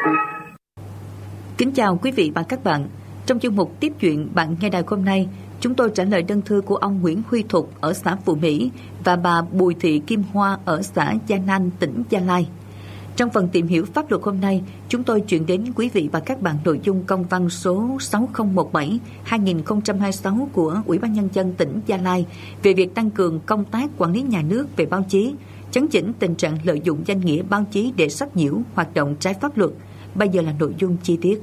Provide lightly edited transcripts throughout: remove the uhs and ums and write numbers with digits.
Kính chào quý vị và các bạn. Trong chương mục Tiếp chuyện bạn nghe đài hôm nay, chúng tôi trả lời đơn thư của ông Nguyễn Huy Thục ở xã Phú Mỹ và bà Bùi Thị Kim Hoa ở xã Gia Nan, tỉnh Gia Lai. Trong phần tìm hiểu pháp luật hôm nay, chúng tôi chuyển đến quý vị và các bạn nội dung công văn số 6017/2026 của Ủy ban Nhân dân tỉnh Gia Lai về việc tăng cường công tác quản lý nhà nước về báo chí, chấn chỉnh tình trạng lợi dụng danh nghĩa báo chí để sách nhiễu, hoạt động trái pháp luật. Bây giờ là nội dung chi tiết.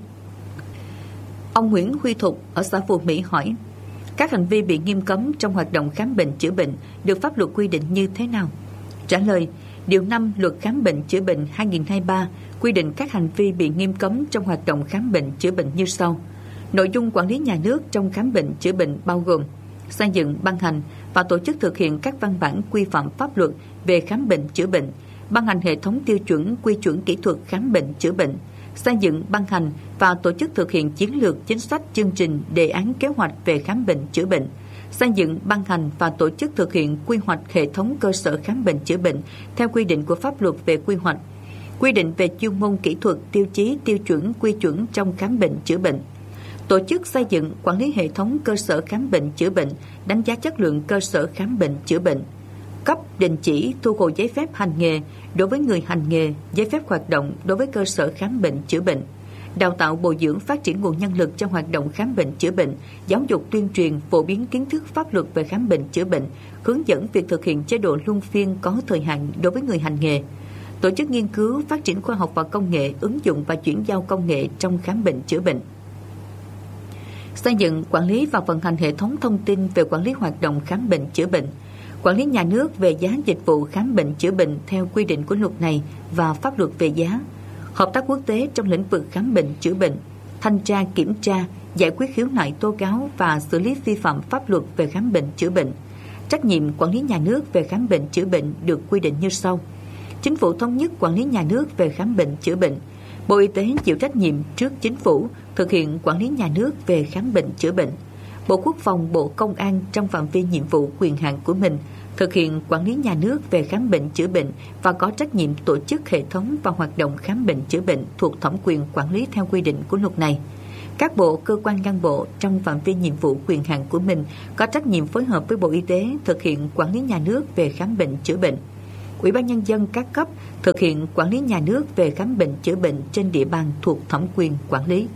Ông Nguyễn Huy Thục ở xã Phú Mỹ hỏi, các hành vi bị nghiêm cấm trong hoạt động khám bệnh chữa bệnh được pháp luật quy định như thế nào? Trả lời, Điều 5 Luật Khám bệnh chữa bệnh 2023 quy định các hành vi bị nghiêm cấm trong hoạt động khám bệnh chữa bệnh như sau. Nội dung quản lý nhà nước trong khám bệnh chữa bệnh bao gồm xây dựng, ban hành và tổ chức thực hiện các văn bản quy phạm pháp luật về khám bệnh chữa bệnh, ban hành hệ thống tiêu chuẩn, quy chuẩn kỹ thuật khám bệnh chữa bệnh, xây dựng, ban hành và tổ chức thực hiện chiến lược, chính sách, chương trình, đề án, kế hoạch về khám bệnh chữa bệnh, xây dựng, ban hành và tổ chức thực hiện quy hoạch hệ thống cơ sở khám bệnh chữa bệnh theo quy định của pháp luật về quy hoạch, quy định về chuyên môn kỹ thuật, tiêu chí, tiêu chuẩn, quy chuẩn trong khám bệnh chữa bệnh, tổ chức xây dựng, quản lý hệ thống cơ sở khám bệnh chữa bệnh, đánh giá chất lượng cơ sở khám bệnh chữa bệnh, cấp, đình chỉ, thu hồi giấy phép hành nghề đối với người hành nghề, giấy phép hoạt động đối với cơ sở khám bệnh chữa bệnh, đào tạo bồi dưỡng phát triển nguồn nhân lực cho hoạt động khám bệnh chữa bệnh, giáo dục tuyên truyền, phổ biến kiến thức pháp luật về khám bệnh chữa bệnh, hướng dẫn việc thực hiện chế độ luân phiên có thời hạn đối với người hành nghề, tổ chức nghiên cứu, phát triển khoa học và công nghệ, ứng dụng và chuyển giao công nghệ trong khám bệnh chữa bệnh, xây dựng, quản lý và vận hành hệ thống thông tin về quản lý hoạt động khám bệnh chữa bệnh, quản lý nhà nước về giá dịch vụ khám bệnh chữa bệnh theo quy định của luật này và pháp luật về giá, hợp tác quốc tế trong lĩnh vực khám bệnh chữa bệnh, thanh tra kiểm tra, giải quyết khiếu nại tố cáo và xử lý vi phạm pháp luật về khám bệnh chữa bệnh. Trách nhiệm quản lý nhà nước về khám bệnh chữa bệnh được quy định như sau. Chính phủ thống nhất quản lý nhà nước về khám bệnh chữa bệnh. Bộ Y tế chịu trách nhiệm trước Chính phủ thực hiện quản lý nhà nước về khám bệnh chữa bệnh. Bộ Quốc phòng, Bộ Công an trong phạm vi nhiệm vụ quyền hạn của mình thực hiện quản lý nhà nước về khám bệnh chữa bệnh và có trách nhiệm tổ chức hệ thống và hoạt động khám bệnh chữa bệnh thuộc thẩm quyền quản lý theo quy định của luật này. Các bộ, cơ quan ngang bộ trong phạm vi nhiệm vụ quyền hạn của mình có trách nhiệm phối hợp với Bộ Y tế thực hiện quản lý nhà nước về khám bệnh chữa bệnh. Ủy ban Nhân dân các cấp thực hiện quản lý nhà nước về khám bệnh chữa bệnh trên địa bàn thuộc thẩm quyền quản lý.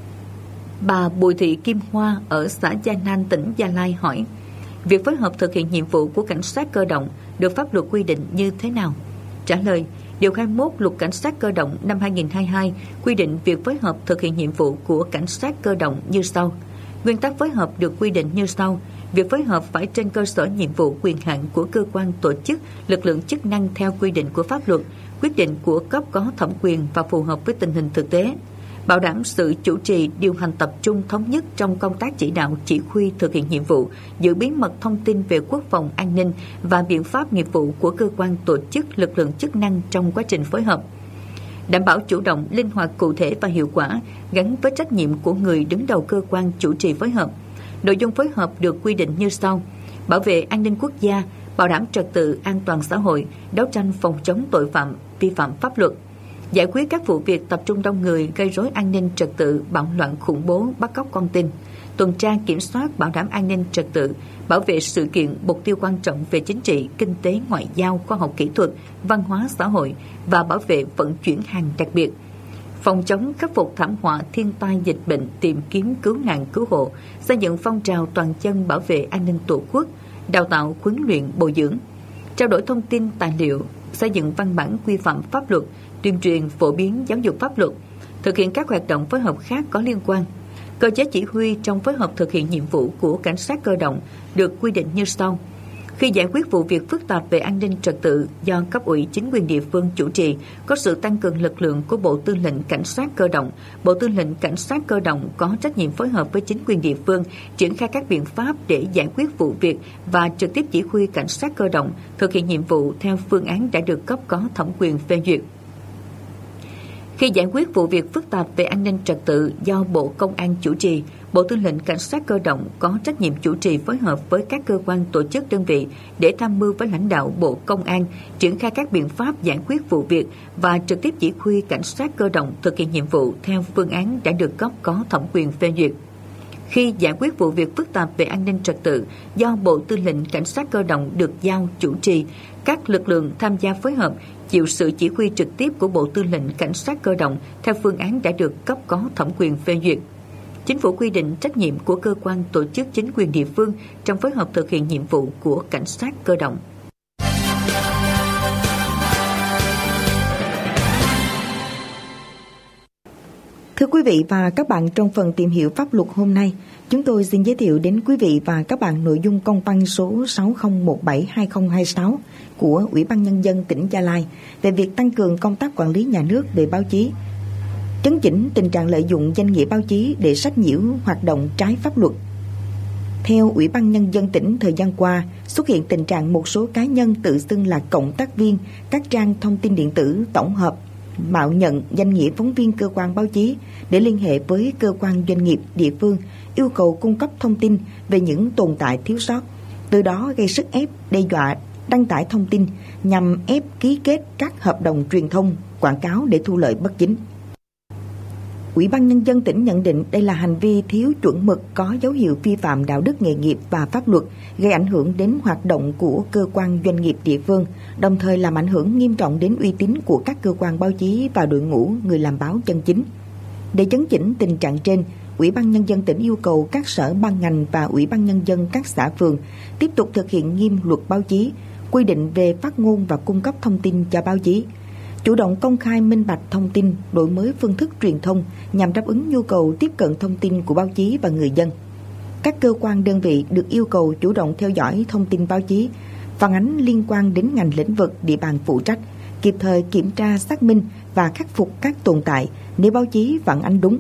Bà Bùi Thị Kim Hoa ở xã Gia Nan, tỉnh Gia Lai hỏi, việc phối hợp thực hiện nhiệm vụ của cảnh sát cơ động được pháp luật quy định như thế nào? Trả lời, Điều 21 Luật Cảnh sát cơ động năm 2022 quy định việc phối hợp thực hiện nhiệm vụ của cảnh sát cơ động như sau. Nguyên tắc phối hợp được quy định như sau. Việc phối hợp phải trên cơ sở nhiệm vụ quyền hạn của cơ quan tổ chức, lực lượng chức năng theo quy định của pháp luật, quyết định của cấp có thẩm quyền và phù hợp với tình hình thực tế. Bảo đảm sự chủ trì, điều hành tập trung thống nhất trong công tác chỉ đạo, chỉ huy thực hiện nhiệm vụ, giữ bí mật thông tin về quốc phòng an ninh và biện pháp nghiệp vụ của cơ quan tổ chức, lực lượng chức năng trong quá trình phối hợp. Đảm bảo chủ động, linh hoạt, cụ thể và hiệu quả gắn với trách nhiệm của người đứng đầu cơ quan chủ trì phối hợp. Nội dung phối hợp được quy định như sau: bảo vệ an ninh quốc gia, bảo đảm trật tự an toàn xã hội, đấu tranh phòng chống tội phạm, vi phạm pháp luật, giải quyết các vụ việc tập trung đông người gây rối an ninh trật tự, bạo loạn khủng bố, bắt cóc con tin, tuần tra kiểm soát bảo đảm an ninh trật tự, bảo vệ sự kiện, mục tiêu quan trọng về chính trị, kinh tế, ngoại giao, khoa học kỹ thuật, văn hóa xã hội và bảo vệ vận chuyển hàng đặc biệt, phòng chống khắc phục thảm họa thiên tai dịch bệnh, tìm kiếm cứu nạn cứu hộ, xây dựng phong trào toàn dân bảo vệ an ninh tổ quốc, đào tạo, huấn luyện, bồi dưỡng, trao đổi thông tin tài liệu, xây dựng văn bản quy phạm pháp luật, tuyên truyền phổ biến giáo dục pháp luật, thực hiện các hoạt động phối hợp khác có liên quan. Cơ chế chỉ huy trong phối hợp thực hiện nhiệm vụ của cảnh sát cơ động được quy định như sau. Khi giải quyết vụ việc phức tạp về an ninh trật tự do cấp ủy chính quyền địa phương chủ trì, có sự tăng cường lực lượng của Bộ Tư lệnh Cảnh sát cơ động, Bộ Tư lệnh Cảnh sát cơ động có trách nhiệm phối hợp với chính quyền địa phương triển khai các biện pháp để giải quyết vụ việc và trực tiếp chỉ huy cảnh sát cơ động thực hiện nhiệm vụ theo phương án đã được cấp có thẩm quyền phê duyệt. Khi giải quyết vụ việc phức tạp về an ninh trật tự do Bộ Công an chủ trì, Bộ Tư lệnh Cảnh sát cơ động có trách nhiệm chủ trì phối hợp với các cơ quan tổ chức đơn vị để tham mưu với lãnh đạo Bộ Công an triển khai các biện pháp giải quyết vụ việc và trực tiếp chỉ huy cảnh sát cơ động thực hiện nhiệm vụ theo phương án đã được cấp có thẩm quyền phê duyệt. Khi giải quyết vụ việc phức tạp về an ninh trật tự do Bộ Tư lệnh Cảnh sát cơ động được giao chủ trì, các lực lượng tham gia phối hợp chịu sự chỉ huy trực tiếp của Bộ Tư lệnh Cảnh sát cơ động theo phương án đã được cấp có thẩm quyền phê duyệt. Chính phủ quy định trách nhiệm của cơ quan tổ chức chính quyền địa phương trong phối hợp thực hiện nhiệm vụ của cảnh sát cơ động. Thưa quý vị và các bạn, trong phần tìm hiểu pháp luật hôm nay, chúng tôi xin giới thiệu đến quý vị và các bạn nội dung công văn số 6017/2026 của Ủy ban Nhân dân tỉnh Gia Lai về việc tăng cường công tác quản lý nhà nước về báo chí, chấn chỉnh tình trạng lợi dụng danh nghĩa báo chí để sách nhiễu hoạt động trái pháp luật. Theo Ủy ban Nhân dân tỉnh, thời gian qua xuất hiện tình trạng một số cá nhân tự xưng là cộng tác viên các trang thông tin điện tử tổng hợp, mạo nhận danh nghĩa phóng viên cơ quan báo chí để liên hệ với cơ quan doanh nghiệp địa phương yêu cầu cung cấp thông tin về những tồn tại thiếu sót, từ đó gây sức ép, đe dọa đăng tải thông tin nhằm ép ký kết các hợp đồng truyền thông, quảng cáo để thu lợi bất chính. Ủy ban Nhân dân tỉnh nhận định đây là hành vi thiếu chuẩn mực, có dấu hiệu vi phạm đạo đức nghề nghiệp và pháp luật, gây ảnh hưởng đến hoạt động của cơ quan doanh nghiệp địa phương, đồng thời làm ảnh hưởng nghiêm trọng đến uy tín của các cơ quan báo chí và đội ngũ người làm báo chân chính. Để chấn chỉnh tình trạng trên, Ủy ban Nhân dân tỉnh yêu cầu các sở ban ngành và Ủy ban Nhân dân các xã phường tiếp tục thực hiện nghiêm luật báo chí, quy định về phát ngôn và cung cấp thông tin cho báo chí, chủ động công khai minh bạch thông tin, đổi mới phương thức truyền thông nhằm đáp ứng nhu cầu tiếp cận thông tin của báo chí và người dân. Các cơ quan đơn vị được yêu cầu chủ động theo dõi thông tin báo chí, phản ánh liên quan đến ngành lĩnh vực địa bàn phụ trách, kịp thời kiểm tra xác minh và khắc phục các tồn tại nếu báo chí phản ánh đúng.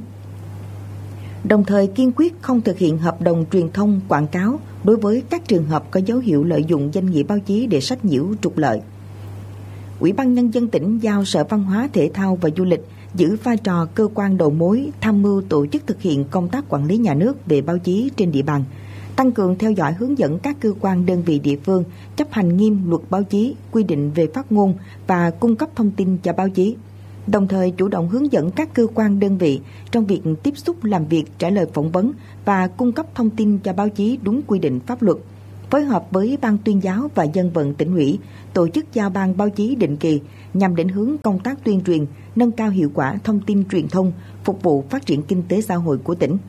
Đồng thời kiên quyết không thực hiện hợp đồng truyền thông quảng cáo đối với các trường hợp có dấu hiệu lợi dụng danh nghĩa báo chí để sách nhiễu trục lợi. Ủy ban Nhân dân tỉnh giao Sở Văn hóa Thể thao và Du lịch giữ vai trò cơ quan đầu mối tham mưu tổ chức thực hiện công tác quản lý nhà nước về báo chí trên địa bàn, tăng cường theo dõi hướng dẫn các cơ quan đơn vị địa phương chấp hành nghiêm luật báo chí, quy định về phát ngôn và cung cấp thông tin cho báo chí, đồng thời chủ động hướng dẫn các cơ quan đơn vị trong việc tiếp xúc làm việc, trả lời phỏng vấn và cung cấp thông tin cho báo chí đúng quy định pháp luật, phối hợp với Ban Tuyên giáo và Dân vận tỉnh ủy tổ chức giao ban báo chí định kỳ nhằm định hướng công tác tuyên truyền, nâng cao hiệu quả thông tin truyền thông, phục vụ phát triển kinh tế xã hội của tỉnh.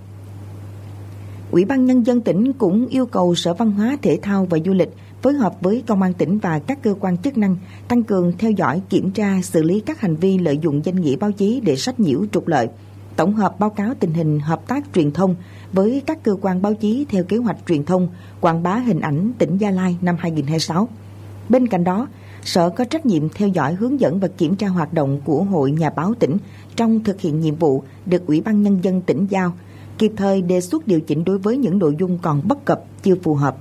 Ủy ban Nhân dân tỉnh cũng yêu cầu Sở Văn hóa Thể thao và Du lịch phối hợp với Công an tỉnh và các cơ quan chức năng tăng cường theo dõi, kiểm tra, xử lý các hành vi lợi dụng danh nghĩa báo chí để sách nhiễu trục lợi, tổng hợp báo cáo tình hình hợp tác truyền thông với các cơ quan báo chí theo kế hoạch truyền thông, quảng bá hình ảnh tỉnh Gia Lai năm 2026. Bên cạnh đó, Sở có trách nhiệm theo dõi, hướng dẫn và kiểm tra hoạt động của Hội Nhà báo tỉnh trong thực hiện nhiệm vụ được Ủy ban Nhân dân tỉnh giao, kịp thời đề xuất điều chỉnh đối với những nội dung còn bất cập, chưa phù hợp.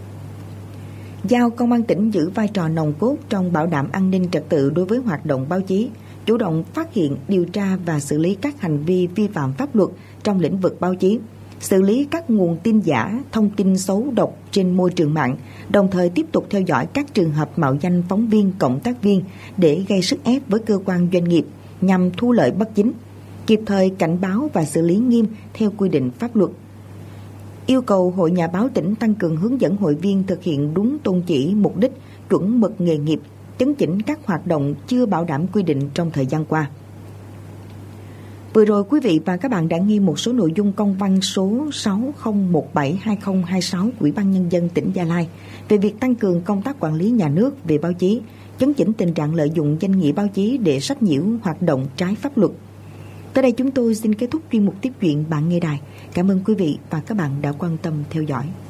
Giao Công an tỉnh giữ vai trò nòng cốt trong bảo đảm an ninh trật tự đối với hoạt động báo chí, chủ động phát hiện, điều tra và xử lý các hành vi vi phạm pháp luật trong lĩnh vực báo chí, xử lý các nguồn tin giả, thông tin xấu độc trên môi trường mạng, đồng thời tiếp tục theo dõi các trường hợp mạo danh phóng viên, cộng tác viên để gây sức ép với cơ quan doanh nghiệp nhằm thu lợi bất chính, kịp thời cảnh báo và xử lý nghiêm theo quy định pháp luật. Yêu cầu Hội Nhà báo tỉnh tăng cường hướng dẫn hội viên thực hiện đúng tôn chỉ, mục đích, chuẩn mực nghề nghiệp, chấn chỉnh các hoạt động chưa bảo đảm quy định trong thời gian qua. Vừa rồi quý vị và các bạn đã nghe một số nội dung công văn số 6017/2026 của Ủy ban Nhân dân tỉnh Gia Lai về việc tăng cường công tác quản lý nhà nước về báo chí, chấn chỉnh tình trạng lợi dụng danh nghĩa báo chí để sách nhiễu hoạt động trái pháp luật. Tới đây chúng tôi xin kết thúc chuyên mục tiếp chuyện Bạn nghe đài. Cảm ơn quý vị và các bạn đã quan tâm theo dõi.